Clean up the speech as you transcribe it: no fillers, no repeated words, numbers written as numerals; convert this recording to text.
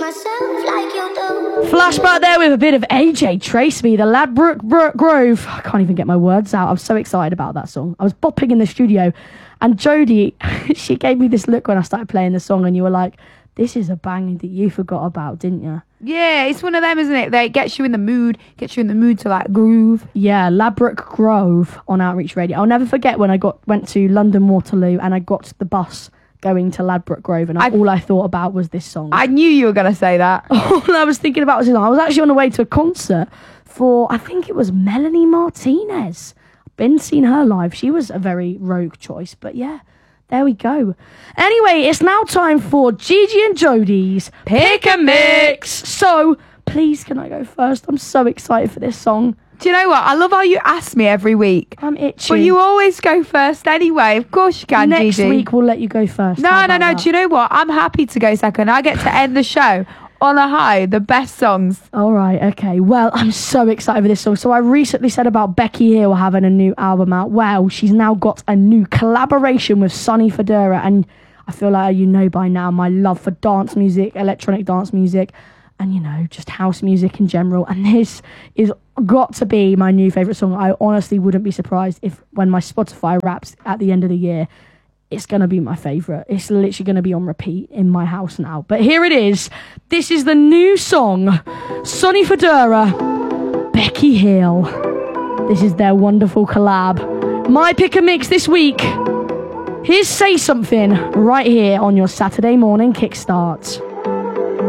myself like you do. Flashback there with a bit of AJ Trace Me, the Ladbroke Grove. I can't even get my words out. I'm so excited about that song. I was bopping in the studio, and Jodie, she gave me this look when I started playing the song, and you were like, this is a bang that you forgot about, didn't you? Yeah, it's one of them, isn't it? That gets you in the mood to like groove. Yeah, Ladbroke Grove on Outreach Radio. I'll never forget when I went to London Waterloo and I got the bus going to Ladbroke Grove, and all I thought about was this song. I knew you were going to say that. All I was thinking about was this song. I was actually on the way to a concert for, I think it was Melanie Martinez. I've been seeing her live. She was a very rogue choice, but yeah. There we go. Anyway, it's now time for Gigi and Jodie's Pick a Mix. So, please, can I go first? I'm so excited for this song. Do you know what? I love how you ask me every week. I'm itchy. But you always go first anyway. Of course you can, Next Gigi. week, we'll let you go first. No. Do you know what? I'm happy to go second. I get to end the show on a high, the best songs. All right, okay. Well, I'm so excited for this song. So I recently said about Becky Hill having a new album out. Well, she's now got a new collaboration with Sonny Fodera, and I feel like you know by now my love for dance music, electronic dance music, and you know, just house music in general. And this is got to be my new favourite song. I honestly wouldn't be surprised if when my Spotify wraps at the end of the year, it's going to be my favourite. It's literally going to be on repeat in my house now. But here it is. This is the new song. Sonny Fodera, Becky Hill. This is their wonderful collab. My Pick a Mix this week. Here's Say Something right here on your Saturday morning kickstart.